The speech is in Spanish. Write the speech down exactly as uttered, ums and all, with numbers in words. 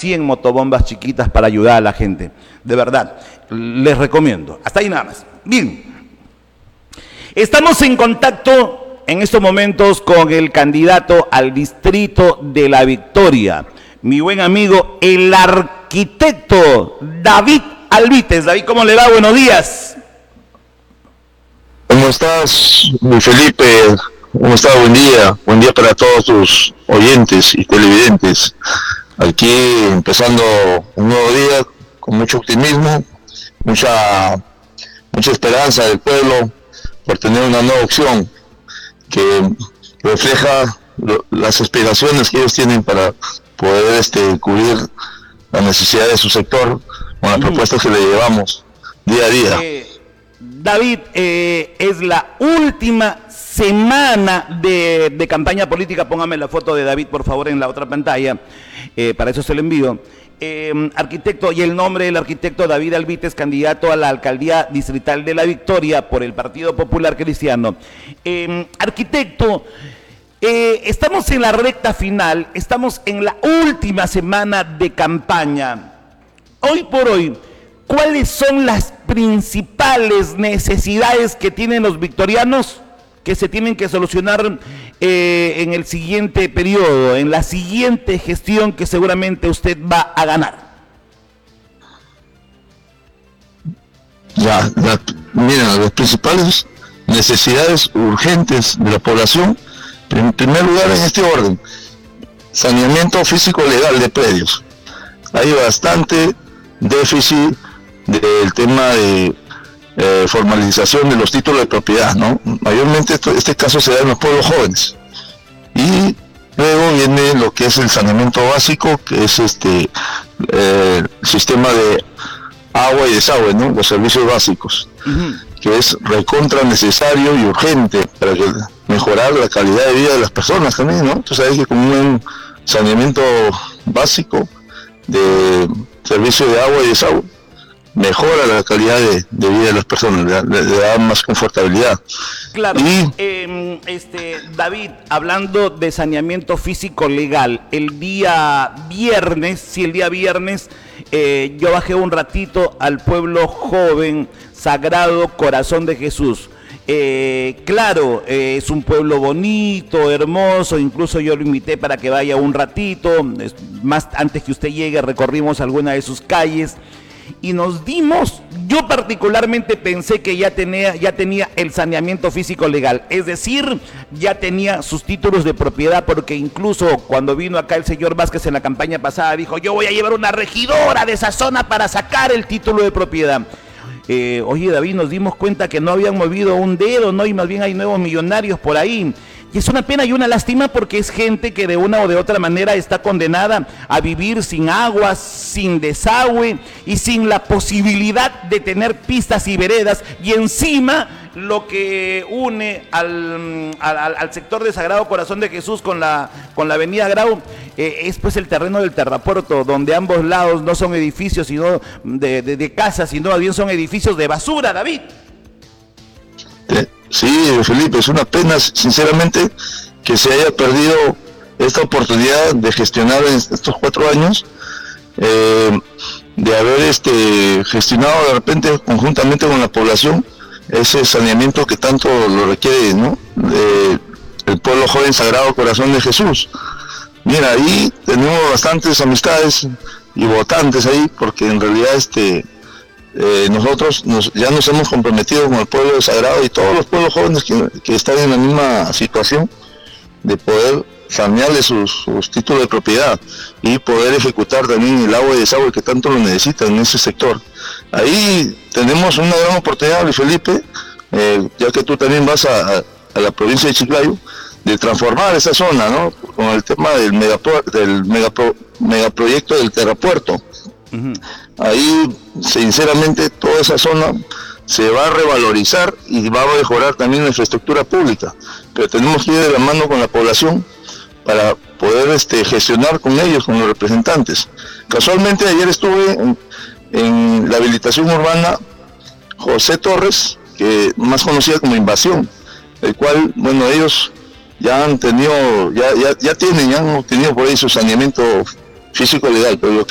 cien motobombas chiquitas para ayudar a la gente. De verdad, les recomiendo. Hasta ahí nada más. Bien, estamos en contacto en estos momentos con el candidato al distrito de La Victoria, mi buen amigo, el arquitecto David Albites. David, ¿cómo le va? Buenos días. ¿Cómo estás, Felipe? ¿Cómo estás? Buen día. Buen día para todos tus oyentes y televidentes. Aquí empezando un nuevo día con mucho optimismo, mucha, mucha esperanza del pueblo por tener una nueva opción que refleja lo, las aspiraciones que ellos tienen para poder este, cubrir las necesidades de su sector con las propuestas que le llevamos día a día. Eh, David, eh, es la última semana de, de campaña política. Póngame la foto de David, por favor, en la otra pantalla. Eh, para eso se lo envío. Eh, arquitecto, y el nombre del arquitecto David Albites, candidato a la alcaldía distrital de La Victoria por el Partido Popular Cristiano. Eh, arquitecto, eh, estamos en la recta final, estamos en la última semana de campaña. Hoy por hoy, ¿cuáles son las principales necesidades que tienen los victorianos que se tienen que solucionar eh, en el siguiente periodo, en la siguiente gestión que seguramente usted va a ganar? Ya, la, mira, las principales necesidades urgentes de la población, en primer lugar en este orden, saneamiento físico legal de predios. Hay bastante déficit del tema de eh, formalización de los títulos de propiedad, ¿no? Mayormente esto, este caso se da en los pueblos jóvenes. Y luego viene lo que es el saneamiento básico, que es este eh, sistema de agua y desagüe, ¿no? Los servicios básicos, uh-huh. que es recontra necesario y urgente para que mejorar la calidad de vida de las personas también, ¿no? Tú sabes que con un saneamiento básico de servicio de agua y desagüe mejora la calidad de, de vida de las personas, le, le, le da más confortabilidad. Claro, y, eh, este, David, hablando de saneamiento físico legal, el día viernes, sí, el día viernes, eh, yo bajé un ratito al pueblo joven Sagrado Corazón de Jesús. Eh, claro, eh, es un pueblo bonito, hermoso, incluso yo lo invité para que vaya un ratito, más antes que usted llegue recorrimos alguna de sus calles y nos dimos, yo particularmente pensé que ya tenía, ya tenía el saneamiento físico legal, es decir, ya tenía sus títulos de propiedad, porque incluso cuando vino acá el señor Vázquez en la campaña pasada dijo, yo voy a llevar una regidora de esa zona para sacar el título de propiedad. Eh, oye, David, nos dimos cuenta que no habían movido un dedo, ¿no? Y más bien hay nuevos millonarios por ahí. Y es una pena y una lástima porque es gente que de una o de otra manera está condenada a vivir sin agua, sin desagüe y sin la posibilidad de tener pistas y veredas. Y encima lo que une al, al, al sector de Sagrado Corazón de Jesús con la, con la avenida Grau eh, es pues el terreno del terrapuerto, donde ambos lados no son edificios sino de, de, de casas, sino más bien son edificios de basura, David. Sí, Felipe, es una pena, sinceramente, que se haya perdido esta oportunidad de gestionar en estos cuatro años, eh, de haber este gestionado de repente conjuntamente con la población ese saneamiento que tanto lo requiere, ¿no? De, el pueblo joven Sagrado Corazón de Jesús. Mira, ahí tenemos bastantes amistades y votantes ahí, porque en realidad este Eh, nosotros nos, ya nos hemos comprometido con el pueblo de Sagrado y todos los pueblos jóvenes que, que están en la misma situación de poder sanearle sus, sus títulos de propiedad y poder ejecutar también el agua y desagüe que tanto lo necesitan en ese sector. Ahí tenemos una gran oportunidad, Luis Felipe, eh, ya que tú también vas a, a, a la provincia de Chiclayo, de transformar esa zona, ¿no? Con el tema del, megapro, del megapro, megaproyecto del terrapuerto. Uh-huh. Ahí, sinceramente, toda esa zona se va a revalorizar y va a mejorar también la infraestructura pública, pero tenemos que ir de la mano con la población para poder este, gestionar con ellos, con los representantes. Casualmente ayer estuve en, en la habilitación urbana José Torres, que más conocida como Invasión, el cual, bueno, ellos ya han tenido, ya, ya, ya tienen, ya han obtenido por ahí su saneamiento físico legal, pero